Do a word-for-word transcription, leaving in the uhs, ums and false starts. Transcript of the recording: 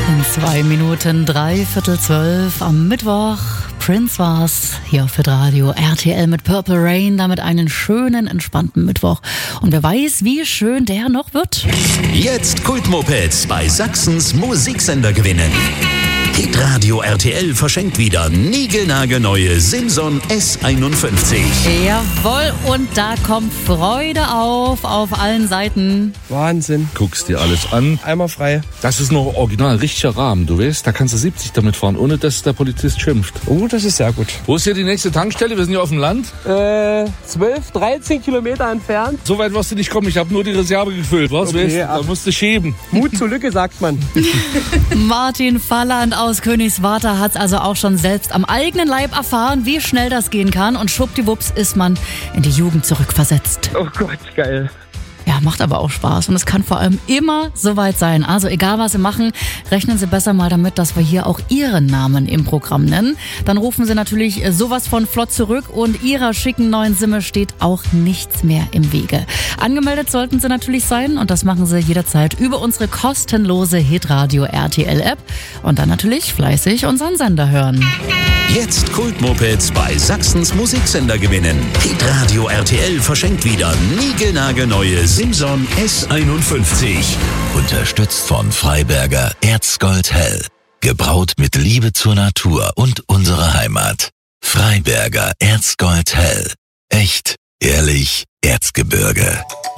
In zwei Minuten, drei Viertel zwölf am Mittwoch. Prince war's hier auf Radio R T L mit Purple Rain, damit einen schönen, entspannten Mittwoch. Und wer weiß, wie schön der noch wird. Jetzt Kultmopeds bei Sachsens Musiksender gewinnen. Hitradio R T L verschenkt wieder niegelnagelneue Simson S einundfünfzig. Jawohl, und da kommt Freude auf, auf allen Seiten. Wahnsinn. Guckst dir alles an. Einmal frei. Das ist noch original, richtiger Rahmen, du weißt. Da kannst du siebzig damit fahren, ohne dass der Polizist schimpft. Oh, das ist sehr gut. Wo ist hier die nächste Tankstelle? Wir sind hier auf dem Land. Äh, zwölf, dreizehn Kilometer entfernt. So weit wirst du nicht kommen. Ich habe nur die Reserve gefüllt. Was Okay, weißt du? ach. Da musst du schieben. Mut zur Lücke, sagt man. Martin Falland aus Königswarter hat's also auch schon selbst am eigenen Leib erfahren, wie schnell das gehen kann. Und schwuppdiwupps ist man in die Jugend zurückversetzt. Oh Gott, geil. Ja, macht aber auch Spaß und es kann vor allem immer soweit sein. Also egal, was Sie machen, rechnen Sie besser mal damit, dass wir hier auch Ihren Namen im Programm nennen. Dann rufen Sie natürlich sowas von flott zurück und Ihrer schicken neuen Simme steht auch nichts mehr im Wege. Angemeldet sollten Sie natürlich sein und das machen Sie jederzeit über unsere kostenlose Hitradio R T L App und dann natürlich fleißig unseren Sender hören. Jetzt Kultmopeds bei Sachsens Musiksender gewinnen. Hitradio R T L verschenkt wieder niegelnagelneue Simson S einundfünfzig. Unterstützt von Freiberger Erzgold Hell. Gebraut mit Liebe zur Natur und unserer Heimat. Freiberger Erzgold Hell. Echt, ehrlich, Erzgebirge.